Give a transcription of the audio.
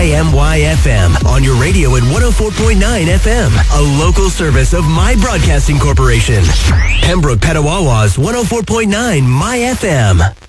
KMYFM on your radio at 104.9 FM, a local service of My Broadcasting Corporation. Pembroke Petawawa's 104.9 My FM.